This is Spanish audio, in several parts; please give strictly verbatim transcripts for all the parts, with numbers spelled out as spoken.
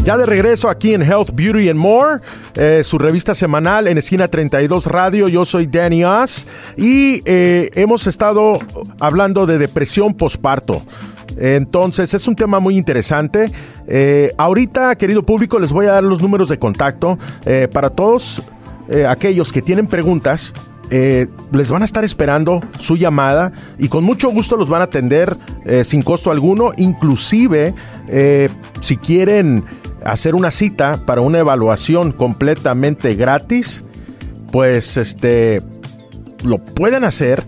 Ya de regreso aquí en Health, Beauty and More, eh, su revista semanal en Esquina treinta y dos Radio. Yo soy Danny Oz y eh, hemos estado hablando de depresión posparto. Entonces es un tema muy interesante. Eh, ahorita, querido público, les voy a dar los números de contacto eh, para todos eh, aquellos que tienen preguntas. Eh, les van a estar esperando su llamada y con mucho gusto los van a atender eh, sin costo alguno. Inclusive eh, si quieren hacer una cita para una evaluación completamente gratis, pues este lo pueden hacer.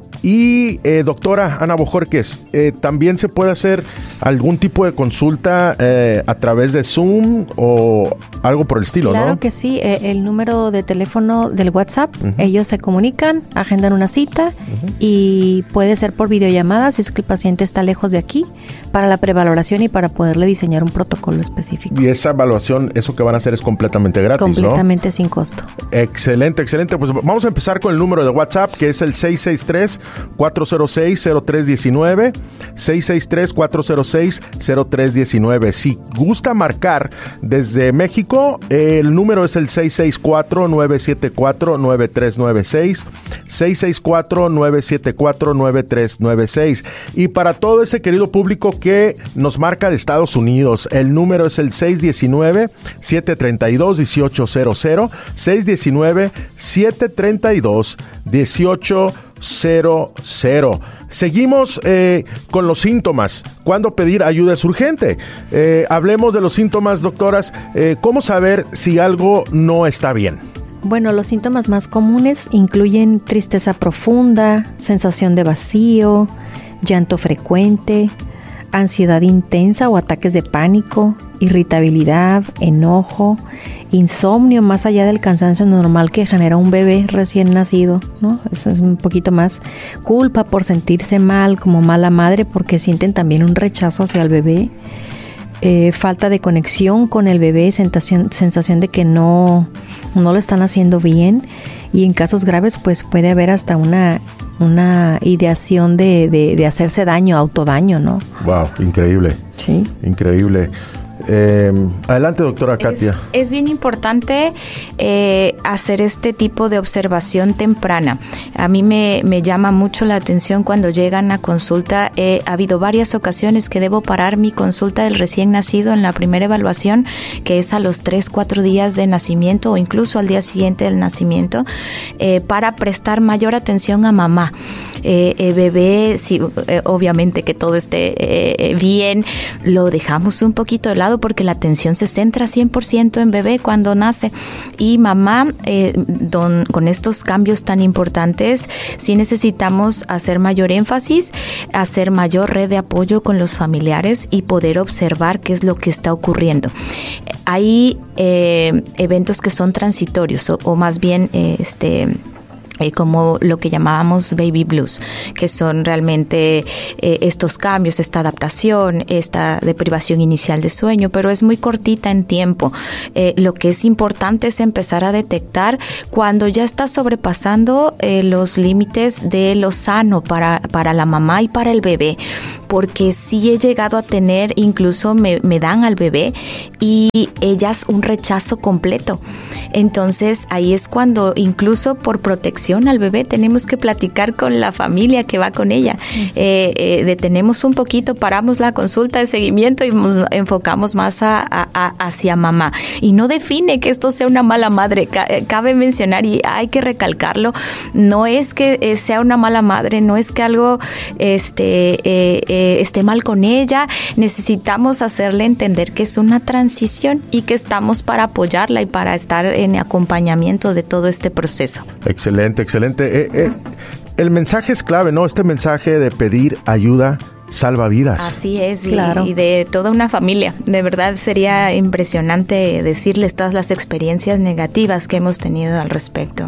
Y eh, doctora Ana Bojorquez, eh, también se puede hacer algún tipo de consulta eh, a través de Zoom o algo por el estilo, claro, ¿no? Claro que sí, eh, el número de teléfono del WhatsApp, uh-huh. ellos se comunican, agendan una cita uh-huh. y puede ser por videollamada si es que el paciente está lejos de aquí, para la prevaloración y para poderle diseñar un protocolo específico. Y esa evaluación, eso que van a hacer es completamente gratis, completamente ¿no? sin costo. Excelente, excelente. Pues vamos a empezar con el número de WhatsApp, que es el seis seis tres, cuatro cero seis, cero tres uno nueve, seis seis tres, cuatro cero seis, cero tres uno nueve. Si gusta marcar desde México, el número es el seis seis cuatro, nueve siete cuatro, nueve tres nueve seis, seis seis cuatro, nueve siete cuatro, nueve tres nueve seis. Y para todo ese querido público que nos marca de Estados Unidos, el número es el seis uno nueve, siete tres dos, uno ocho cero cero, seis uno nueve, siete tres dos, uno ocho cero cero. Seguimos eh, con los síntomas. ¿Cuándo pedir ayuda es urgente? Eh, hablemos de los síntomas, doctoras. Eh, ¿Cómo saber si algo no está bien? Bueno, los síntomas más comunes incluyen tristeza profunda, sensación de vacío, llanto frecuente, ansiedad intensa o ataques de pánico, irritabilidad, enojo, insomnio más allá del cansancio normal que genera un bebé recién nacido, ¿no? Eso es un poquito más. Culpa por sentirse mal, como mala madre, porque sienten también un rechazo hacia el bebé. Eh, falta de conexión con el bebé, sensación, sensación de que no, no lo están haciendo bien. Y en casos graves, pues puede haber hasta una, una ideación de, de, de hacerse daño, autodaño, ¿no? Wow, increíble. Sí. Increíble. Eh, adelante, doctora Katia. Es, es bien importante eh, hacer este tipo de observación temprana. A mí me, me llama mucho la atención cuando llegan a consulta. Eh, ha habido varias ocasiones que debo parar mi consulta del recién nacido en la primera evaluación, que es a los tres, cuatro días de nacimiento o incluso al día siguiente del nacimiento, eh, para prestar mayor atención a mamá. Eh, eh, bebé, sí, eh, obviamente que todo esté eh, bien, lo dejamos un poquito de lado porque la atención se centra cien por ciento en bebé cuando nace. Y mamá, eh, don, con estos cambios tan importantes, sí necesitamos hacer mayor énfasis, hacer mayor red de apoyo con los familiares y poder observar qué es lo que está ocurriendo. Hay eh, eventos que son transitorios o, o más bien eh, este Eh, como lo que llamábamos baby blues, que son realmente eh, estos cambios, esta adaptación, esta deprivación inicial de sueño, pero es muy cortita en tiempo. Eh, lo que es importante es empezar a detectar cuando ya está sobrepasando eh, los límites de lo sano para, para la mamá y para el bebé, porque sí he llegado a tener, incluso me, me dan al bebé y ellas un rechazo completo. Entonces ahí es cuando incluso por protección al bebé tenemos que platicar con la familia que va con ella. Eh, eh, detenemos un poquito, paramos la consulta de seguimiento y nos enfocamos más a, a, a, hacia mamá. Y no define que esto sea una mala madre. Cabe mencionar y hay que recalcarlo, no es que sea una mala madre, no es que algo este, eh, eh, esté mal con ella. Necesitamos hacerle entender que es una transición y que estamos para apoyarla y para estar en acompañamiento de todo este proceso. Excelente, excelente. Eh, eh, el mensaje es clave, ¿no? Este mensaje de pedir ayuda salva vidas. Así es, y, claro. y de toda una familia. De verdad sería impresionante decirles todas las experiencias negativas que hemos tenido al respecto.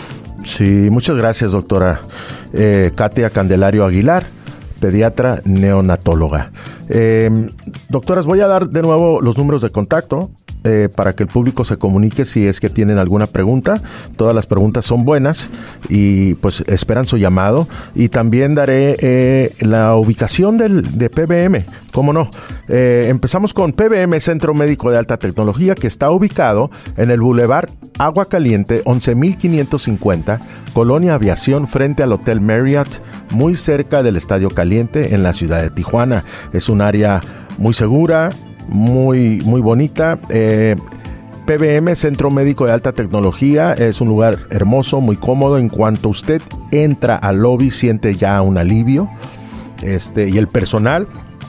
Sí, muchas gracias, doctora eh, Katia Candelario Aguilar, pediatra neonatóloga. Eh, doctoras, voy a dar de nuevo los números de contacto eh, para que el público se comunique si es que tienen alguna pregunta. Todas las preguntas son buenas y pues esperan su llamado. Y también daré eh, la ubicación del, de P B M. ¿Cómo no? Eh, empezamos con P B M, Centro Médico de Alta Tecnología, que está ubicado en el Boulevard Agua Caliente, once mil quinientos cincuenta, Colonia Aviación, frente al Hotel Marriott, muy cerca del Estadio Caliente, en la ciudad de Tijuana. Es un área muy segura, muy, muy bonita. Eh, P B M, Centro Médico de Alta Tecnología, es un lugar hermoso, muy cómodo. En cuanto usted entra al lobby, siente ya un alivio. Este, y el personal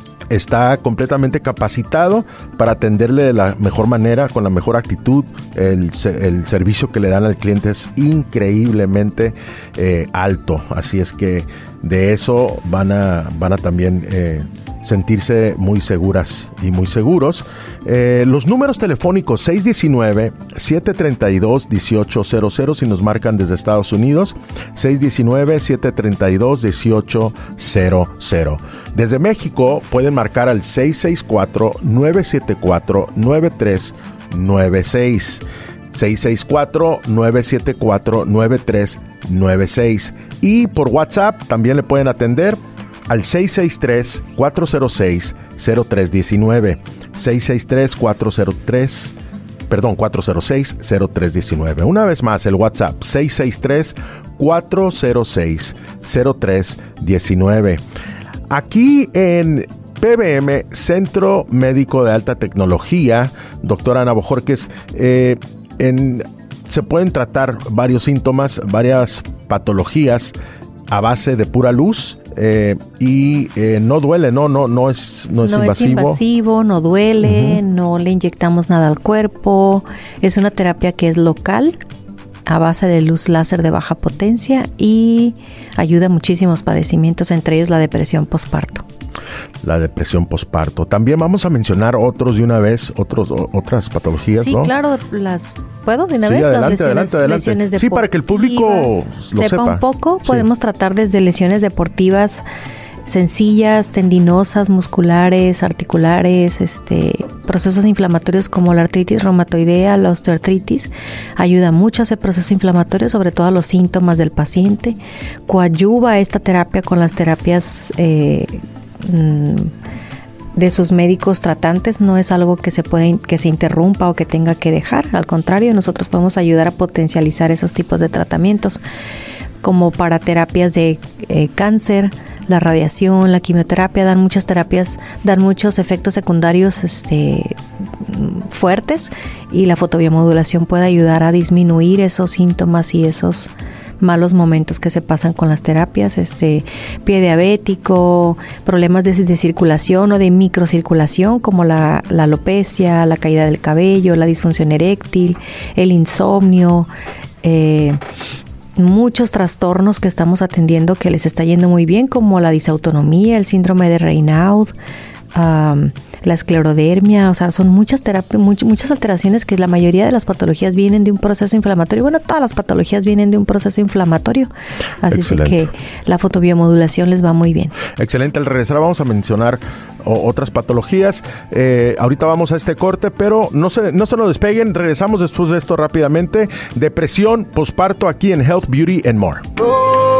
está completamente capacitado para atenderle de la mejor manera, con la mejor actitud. El, el servicio que le dan al cliente es increíblemente eh, alto. Así es que de eso van a, van a también eh, sentirse muy seguras y muy seguros. Eh, los números telefónicos seis uno nueve, siete tres dos, uno ocho cero cero si nos marcan desde Estados Unidos, seis uno nueve, siete tres dos, uno ocho cero cero. Desde México pueden marcar al seis seis cuatro, nueve siete cuatro, nueve tres nueve seis, seis seis cuatro, nueve siete cuatro, nueve tres nueve seis, y por WhatsApp también le pueden atender al seis seis tres, cuatro cero seis, cero tres uno nueve, seis seis tres, cuatro cero tres, perdón, cuatro cero seis, cero tres uno nueve. Una vez más, el WhatsApp seis seis tres, cuatro cero seis, cero tres uno nueve. Aquí en P B M, Centro Médico de Alta Tecnología, doctora Ana Bojorquez, eh, en, se pueden tratar varios síntomas, varias patologías a base de pura luz. Eh, y eh, no duele, no, no, no es, no es no invasivo. No es invasivo, no duele, uh-huh. No le inyectamos nada al cuerpo. Es una terapia que es local, a base de luz láser de baja potencia, y ayuda a muchísimos padecimientos, entre ellos la depresión posparto. La depresión posparto. También vamos a mencionar otros de una vez, otros, o, otras patologías, sí, ¿no? Sí, claro, las puedo de una sí, vez. Adelante, las lesiones, adelante, adelante. lesiones deportivas. Sí, para que el público lo sepa, sepa un poco. Sí. Podemos tratar desde lesiones deportivas sencillas, tendinosas, musculares, articulares, este, procesos inflamatorios como la artritis reumatoidea, la osteoartritis. Ayuda mucho a ese proceso inflamatorio, sobre todo a los síntomas del paciente. Coadyuva esta terapia con las terapias eh, de sus médicos tratantes. No es algo que se puede, que se interrumpa o que tenga que dejar. Al contrario, nosotros podemos ayudar a potencializar esos tipos de tratamientos, como para terapias de eh, cáncer. La radiación, la quimioterapia, dan muchas terapias, dan muchos efectos secundarios este, fuertes, y la fotobiomodulación puede ayudar a disminuir esos síntomas y esos malos momentos que se pasan con las terapias. Este, pie diabético, problemas de, de circulación o de microcirculación como la, la alopecia, la caída del cabello, la disfunción eréctil, el insomnio, eh, muchos trastornos que estamos atendiendo que les está yendo muy bien, como la disautonomía, el síndrome de Raynaud, um, la esclerodermia. O sea, son muchas terapias, much, muchas alteraciones, que la mayoría de las patologías vienen de un proceso inflamatorio. Bueno, todas las patologías vienen de un proceso inflamatorio. Así es que la fotobiomodulación les va muy bien. Excelente. Al regresar vamos a mencionar o, otras patologías. Eh, ahorita vamos a este corte, pero no se, no se nos despeguen. Regresamos después de esto rápidamente. Depresión, posparto, aquí en Health, Beauty and More.